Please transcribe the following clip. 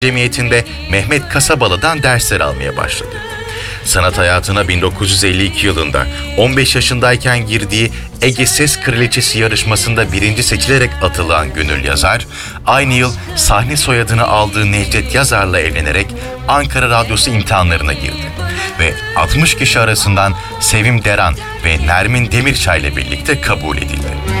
Cemiyeti'nde Mehmet Kasabalı'dan dersler almaya başladı. Sanat hayatına 1952 yılında 15 yaşındayken girdiği Ege Ses Kraliçesi yarışmasında birinci seçilerek atılan Gönül Yazar, aynı yıl sahne soyadını aldığı Necdet Yazar'la evlenerek Ankara Radyosu imtihanlarına girdi. Ve 60 kişi arasından Sevim Deran ve Nermin Demirçay ile birlikte kabul edildi.